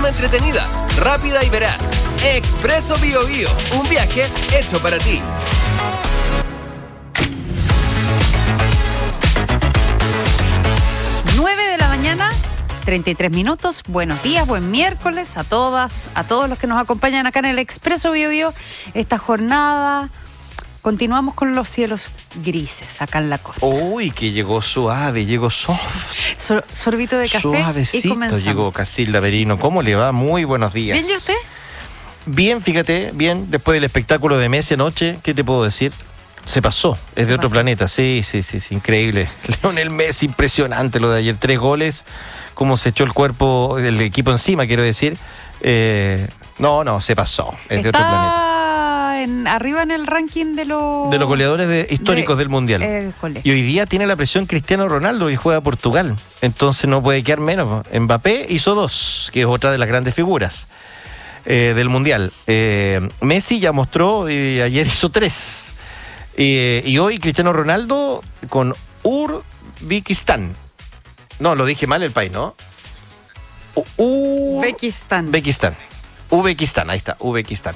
forma entretenida, rápida y veraz. Expreso Biobío, un viaje hecho para ti. Mañana, 33 minutos. Buenos días, buen miércoles a todas, a todos los que nos acompañan acá en el Expreso Biobío. Esta jornada continuamos con los cielos grises acá en la costa. Uy, que llegó suave, llegó soft. Sorbito de café. Suavecito y comenzamos. llegó Casilda Verino. ¿Cómo le va? Muy buenos días. ¿Bien y usted? Bien, fíjate, bien. Después del espectáculo de Messi anoche, ¿qué te puedo decir? Se pasó, es de otro planeta, sí, increíble. Lionel Messi, impresionante lo de ayer, 3 goles, cómo se echó el cuerpo del equipo encima, quiero decir. No, se pasó, es de otro planeta. Arriba en el ranking de los goleadores históricos del Mundial. Y hoy día tiene la presión Cristiano Ronaldo y juega Portugal, entonces no puede quedar menos. Mbappé hizo 2, que es otra de las grandes figuras del Mundial. Messi ya mostró y ayer hizo 3. Y hoy Cristiano Ronaldo con Uzbekistán. No, lo dije mal el país, ¿no? Uzbekistán, ahí está, Uzbekistán.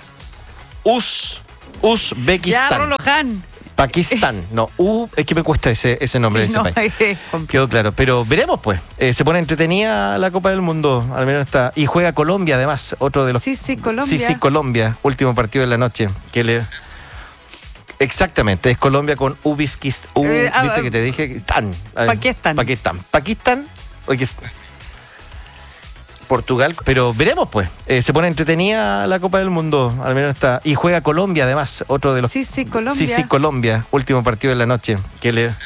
Uzbekistán. Ya, Rolojan. Pakistán, no, es que me cuesta ese nombre sí, de ese país. Quedó claro, pero veremos pues. Se pone entretenida la Copa del Mundo, al menos está. Y juega Colombia además, otro de los... Sí, Colombia. Sí, Colombia, último partido de la noche. Exactamente, es Colombia con Uzbekistán. ¿Viste que te dije? Pakistán. Portugal, pero veremos pues. Se pone entretenida la Copa del Mundo, al menos está. Y juega Colombia además, otro de los... Sí, Colombia. Sí, Colombia, último partido de la noche.